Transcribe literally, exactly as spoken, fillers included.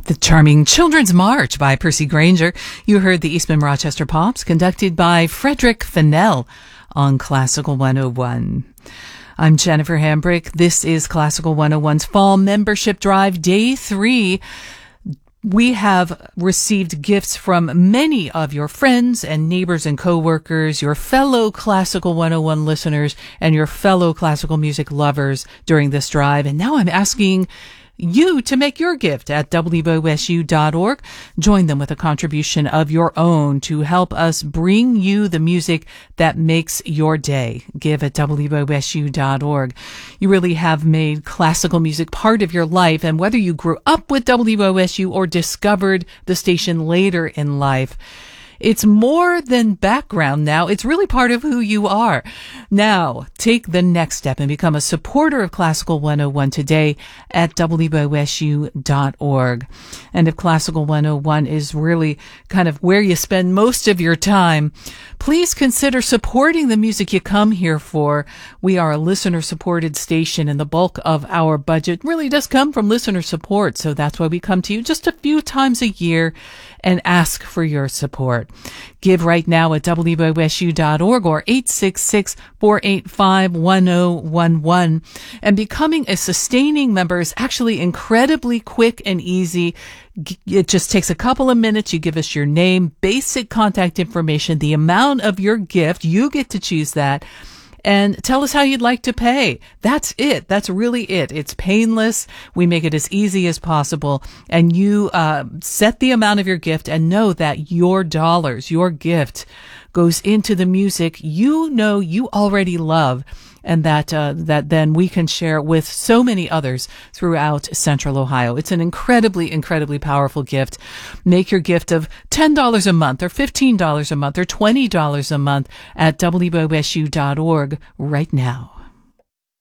The charming Children's March by Percy Granger. You heard the Eastman Rochester Pops, conducted by Frederick Fennell on Classical one oh one. I'm Jennifer Hambrick. This is Classical one oh one's Fall Membership Drive, Day three. We have received gifts from many of your friends and neighbors and coworkers, your fellow Classical one oh one listeners, and your fellow classical music lovers during this drive. And now I'm asking you to make your gift at W O S U dot org. Join them with a contribution of your own to help us bring you the music that makes your day. Give at W O S U dot org. You really have made classical music part of your life, and whether you grew up with W O S U or discovered the station later in life, it's more than background now. It's really part of who you are. Now, take the next step and become a supporter of Classical one oh one today at W O S U dot org. And if Classical one oh one is really kind of where you spend most of your time, please consider supporting the music you come here for. We are a listener-supported station, and the bulk of our budget really does come from listener support. So that's why we come to you just a few times a year and ask for your support. Give right now at W O S U dot org or eight six six, four eight five, one oh one one. And becoming a sustaining member is actually incredibly quick and easy. It just takes a couple of minutes. You give us your name, basic contact information, the amount of your gift. You get to choose that. And tell us how you'd like to pay. That's it. That's really it. It's painless. We make it as easy as possible. And you uh, set the amount of your gift and know that your dollars, your gift, goes into the music you know you already love, and that uh, that then we can share with so many others throughout Central Ohio. It's an incredibly, incredibly powerful gift. Make your gift of ten dollars a month or fifteen dollars a month or twenty dollars a month at W O S U dot org right now.